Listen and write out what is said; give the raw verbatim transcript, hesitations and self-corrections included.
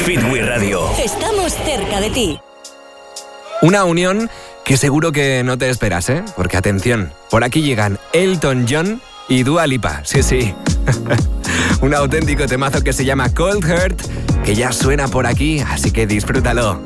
Fitwi Radio. Estamos cerca de ti. Una unión que seguro que no te esperas, ¿eh? Porque atención, por aquí llegan Elton John y Dua Lipa. Sí, sí. Un auténtico temazo que se llama Cold Heart, que ya suena por aquí, así que disfrútalo.